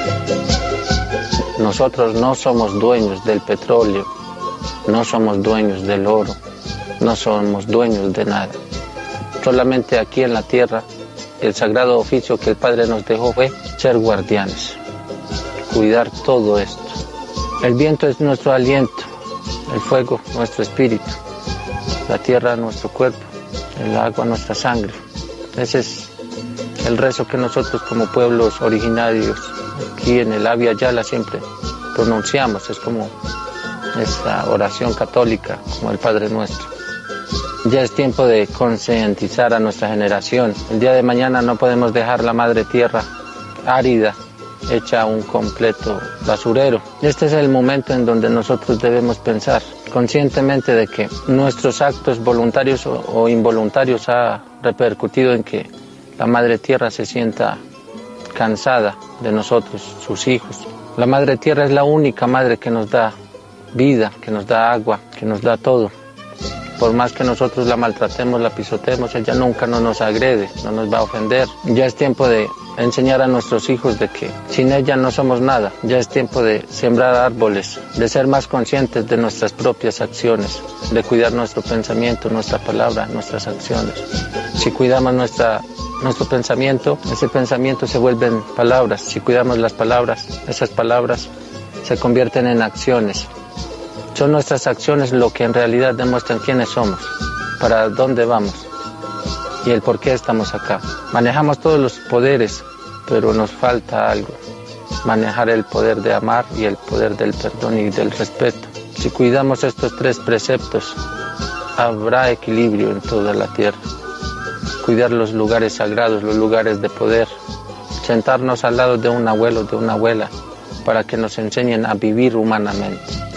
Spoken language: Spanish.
Nosotros no somos dueños del petróleo, no somos dueños del oro, no somos dueños de nada. Solamente aquí en la tierra, el sagrado oficio que el Padre nos dejó fue ser guardianes, cuidar todo esto. El viento es nuestro aliento, el fuego nuestro espíritu, la tierra nuestro cuerpo, el agua nuestra sangre. Ese es el rezo que nosotros como pueblos originarios aquí en el Abya Yala siempre pronunciamos. Es como esa oración católica, como el Padre Nuestro. Ya es tiempo de concientizar a nuestra generación. El día de mañana no podemos dejar la madre tierra árida, hecha un completo basurero. Este es el momento en donde nosotros debemos pensar conscientemente de que nuestros actos voluntarios o involuntarios ha repercutido en que la madre tierra se sienta cansada de nosotros, sus hijos. La madre tierra es la única madre que nos da vida, que nos da agua, que nos da todo. Por más que nosotros la maltratemos, la pisotemos, ella nunca nos agrede, no nos va a ofender. Ya es tiempo de enseñar a nuestros hijos de que sin ella no somos nada. Ya es tiempo de sembrar árboles, de ser más conscientes de nuestras propias acciones, de cuidar nuestro pensamiento, nuestra palabra, nuestras acciones. Si cuidamos nuestro pensamiento, ese pensamiento se vuelve en palabras. Si cuidamos las palabras, esas palabras se convierten en acciones. Son nuestras acciones lo que en realidad demuestran quiénes somos, para dónde vamos y el por qué estamos acá. Manejamos todos los poderes, pero nos falta algo. Manejar el poder de amar y el poder del perdón y del respeto. Si cuidamos estos tres preceptos, habrá equilibrio en toda la tierra. Cuidar los lugares sagrados, los lugares de poder. Sentarnos al lado de un abuelo, de una abuela, para que nos enseñen a vivir humanamente.